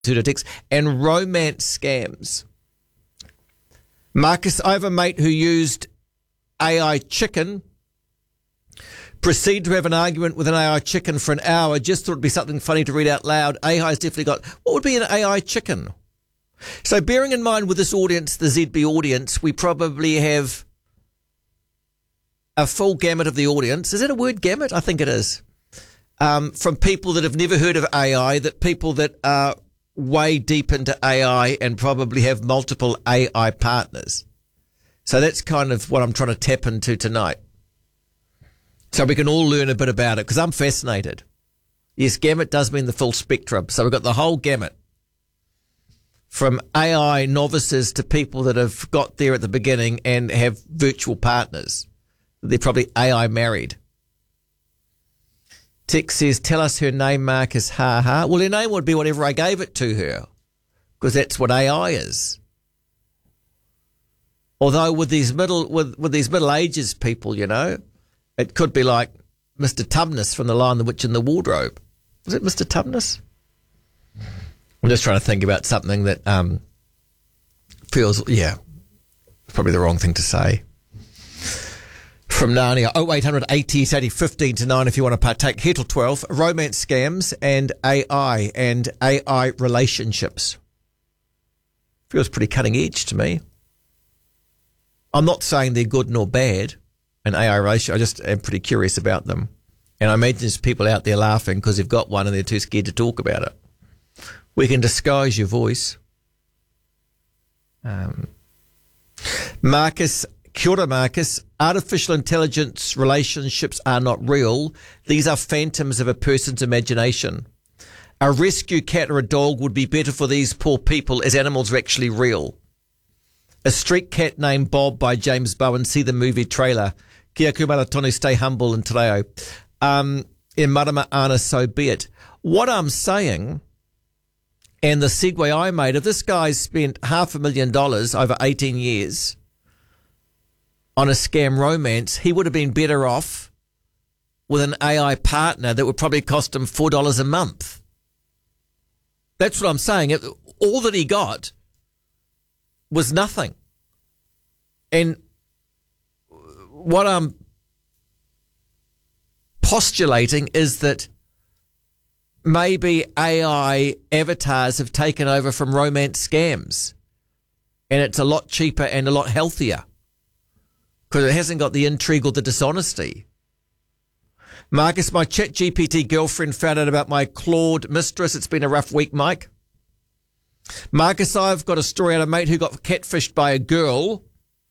text, and romance scams. Marcus, I have a mate who used AI chicken, proceeded to have an argument with an AI chicken for an hour, just thought it'd be something funny to read out loud. AI's definitely got, what would be an AI chicken? So bearing in mind with this audience, the ZB audience, we probably have a full gamut of the audience. Is that a word, gamut? I think it is. From people that have never heard of AI, that people that are way deep into AI and probably have multiple AI partners. So that's kind of what I'm trying to tap into tonight. So we can all learn a bit about it, because I'm fascinated. Yes, gamut does mean the full spectrum. So we've got the whole gamut. From AI novices to people that have got there at the beginning and have virtual partners. They're probably AI married. Tex says, tell us her name, Marcus. Ha ha. Well, her name would be whatever I gave it to her, because that's what AI is. Although with these middle ages people, you know, it could be like Mr. Tumnus from The Lion, the Witch and the Wardrobe. Was it Mr. Tumnus? I'm just trying to think about something that feels, probably the wrong thing to say. From Narnia, 0800 80 80 15 to 9 if you want to partake. Here till 12, romance scams and AI relationships. Feels pretty cutting edge to me. I'm not saying they're good nor bad, an AI relationship. I just am pretty curious about them. And I imagine there's people out there laughing because they've got one and they're too scared to talk about it. We can disguise your voice. Marcus, kia ora, Marcus. Artificial intelligence relationships are not real. These are phantoms of a person's imagination. A rescue cat or a dog would be better for these poor people, as animals are actually real. A street cat named Bob by James Bowen. See the movie trailer. Kia kumara tonu, stay humble and te reo. In marama ana, so be it. What I'm saying, and the segue I made, if this guy's spent $500,000 over 18 years on a scam romance, he would have been better off with an AI partner that would probably cost him $4 a month. That's what I'm saying. All that he got was nothing. And what I'm postulating is that maybe AI avatars have taken over from romance scams, and it's a lot cheaper and a lot healthier because it hasn't got the intrigue or the dishonesty. Marcus, my ChatGPT girlfriend found out about my Claude mistress. It's been a rough week, Mike. Marcus, I've got a story out of a mate who got catfished by a girl.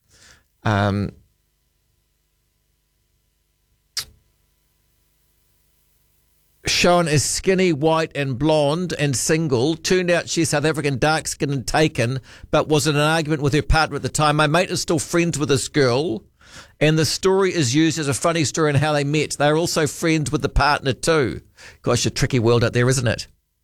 Shown as skinny, white and blonde and single. Turned out she's South African, dark-skinned and taken, but was in an argument with her partner at the time. My mate is still friends with this girl, and the story is used as a funny story in how they met. They're also friends with the partner too. Gosh, a tricky world out there, isn't it?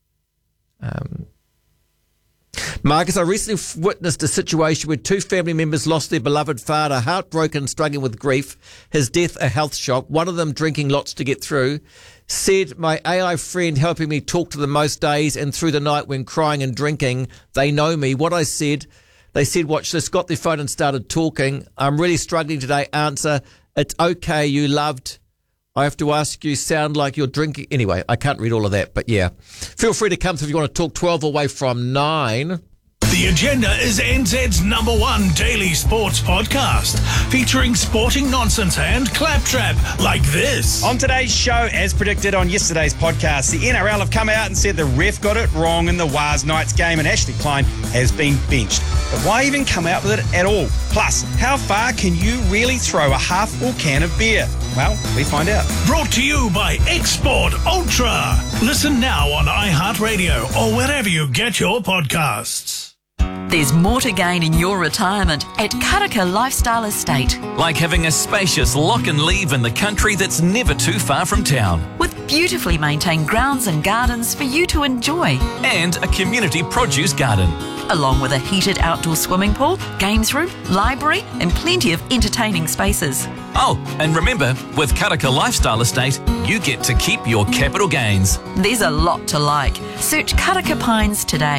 Marcus, I recently witnessed a situation where two family members lost their beloved father, heartbroken, struggling with grief, his death a health shock, one of them drinking lots to get through. Said, my AI friend helping me talk to them most days and through the night when crying and drinking. They know me. What I said, they said, watch this, got their phone and started talking. I'm really struggling today. Answer, it's okay, you loved. I have to ask you, sound like you're drinking. Anyway, I can't read all of that, but yeah. Feel free to come through if you want to talk 12 away from 9. The Agenda is NZ's #1 daily sports podcast, featuring sporting nonsense and claptrap like this. On today's show, as predicted on yesterday's podcast, the NRL have come out and said the ref got it wrong in the Waz Knights game and Ashley Klein has been benched. But why even come out with it at all? Plus, how far can you really throw a half-full can of beer? Well, we find out. Brought to you by Export Ultra. Listen now on iHeartRadio or wherever you get your podcasts. There's more to gain in your retirement at Karaka Lifestyle Estate. Like having a spacious lock and leave in the country that's never too far from town. With beautifully maintained grounds and gardens for you to enjoy. And a community produce garden. Along with a heated outdoor swimming pool, games room, library and plenty of entertaining spaces. Oh, and remember, with Karaka Lifestyle Estate, you get to keep your capital gains. There's a lot to like. Search Karaka Pines today.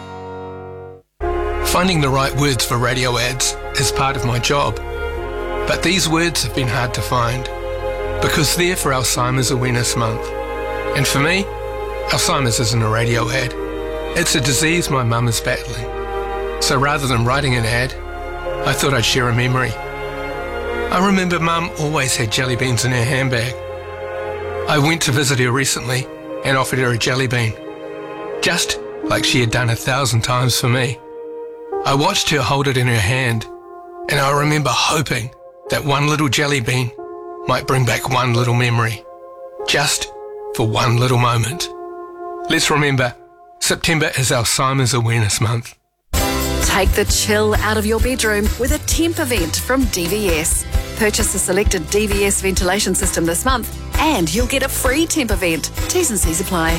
Finding the right words for radio ads is part of my job. But these words have been hard to find because they're for Alzheimer's Awareness Month. And for me, Alzheimer's isn't a radio ad. It's a disease my mum is battling. So rather than writing an ad, I thought I'd share a memory. I remember Mum always had jelly beans in her handbag. I went to visit her recently and offered her a jelly bean, just like she had done 1,000 times for me. I watched her hold it in her hand, and I remember hoping that one little jelly bean might bring back one little memory, just for one little moment. Let's remember, September is Alzheimer's Awareness Month. Take the chill out of your bedroom with a temp event from DVS. Purchase a selected DVS ventilation system this month and you'll get a free temp event. T's and C's apply.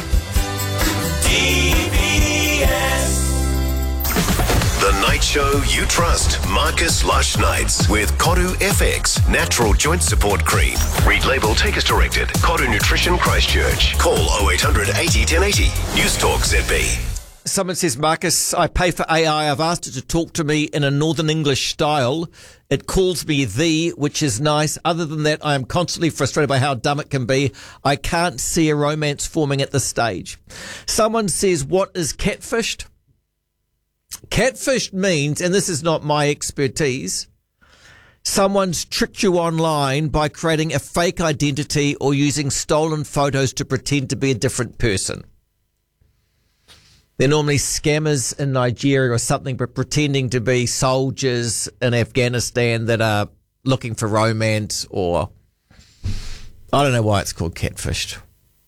The night show you trust. Marcus Lush Nights with Koru FX Natural Joint Support Cream. Read label, take as directed. Koru Nutrition Christchurch. Call 0800 80 1080. News Talk ZB. Someone says, Marcus, I pay for AI. I've asked it to talk to me in a Northern English style. It calls me thee, which is nice. Other than that, I am constantly frustrated by how dumb it can be. I can't see a romance forming at this stage. Someone says, what is catfished? Catfish means, and this is not my expertise, someone's tricked you online by creating a fake identity or using stolen photos to pretend to be a different person. They're normally scammers in Nigeria or something, but pretending to be soldiers in Afghanistan that are looking for romance, or I don't know why it's called catfished.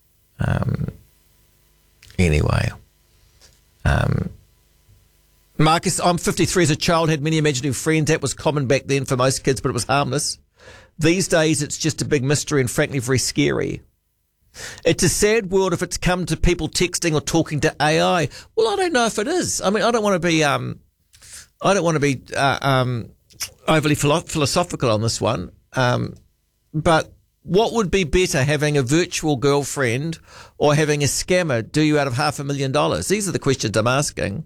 Anyway. Marcus, I'm 53. As a child, had many imaginative friends. That was common back then for most kids, but it was harmless. These days, it's just a big mystery and frankly very scary. It's a sad world if it's come to people texting or talking to AI. Well, I don't know if it is. I mean, I don't want to be overly philosophical on this one. But what would be better, having a virtual girlfriend or having a scammer do you out of $500,000? These are the questions I'm asking.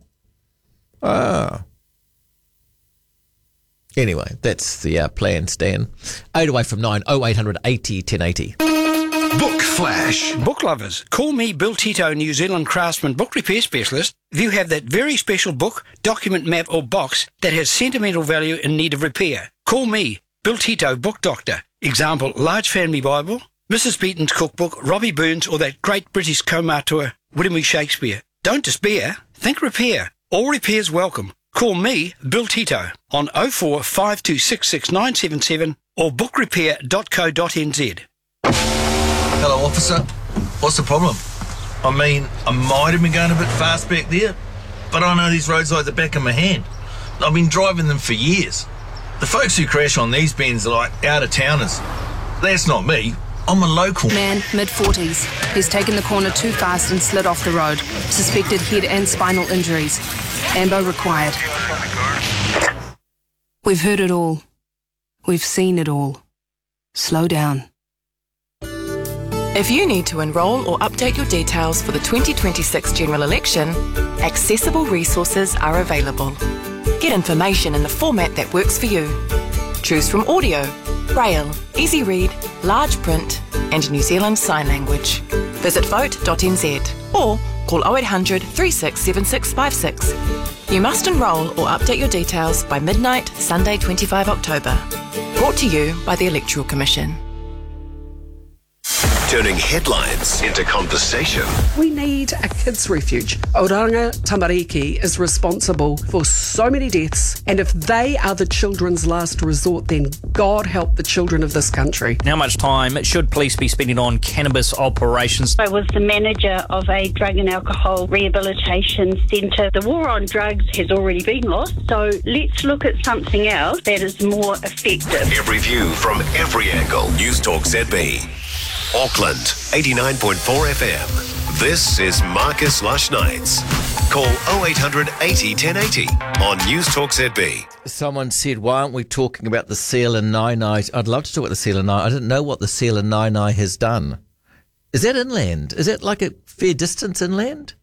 Anyway, that's the plan, Stan. 8 away from 9, 0800 80 1080. Book Flash. Book lovers, call me Bill Tito, New Zealand craftsman book repair specialist. If you have that very special book, document, map or box that has sentimental value in need of repair, call me Bill Tito, book doctor. Example, Large Family Bible, Mrs. Beaton's cookbook, Robbie Burns or that great British co-auteur, William E. Shakespeare. Don't despair, think repair. All repairs welcome. Call me, Bill Tito, on 04 5266 977 or bookrepair.co.nz. Hello, officer. What's the problem? I mean, I might have been going a bit fast back there, but I know these roads like the back of my hand. I've been driving them for years. The folks who crash on these bends are like out-of-towners. That's not me. I'm a local. Man, mid-40s. He's taken the corner too fast and slid off the road. Suspected head and spinal injuries. Ambo required. We've heard it all. We've seen it all. Slow down. If you need to enrol or update your details for the 2026 general election, accessible resources are available. Get information in the format that works for you. Choose from audio, braille, easy read, large print and New Zealand Sign Language. Visit vote.nz or call 0800 367656. You must enrol or update your details by midnight, Sunday 25 October. Brought to you by the Electoral Commission. Turning headlines into conversation. We need a kids' refuge. Oranga Tamariki is responsible for so many deaths, and if they are the children's last resort, then God help the children of this country. How much time should police be spending on cannabis operations? I was the manager of a drug and alcohol rehabilitation centre. The war on drugs has already been lost, so let's look at something else that is more effective. Every view from every angle. News Talk ZB. Auckland, 89.4 FM. This is Marcus Lush Nights. Call 0800 80 1080 on News Talk ZB. Someone said, why aren't we talking about the seal in Nainai? I'd love to talk about the seal in Nainai. I didn't know what the seal in Nainai has done. Is that inland? Is that like a fair distance inland?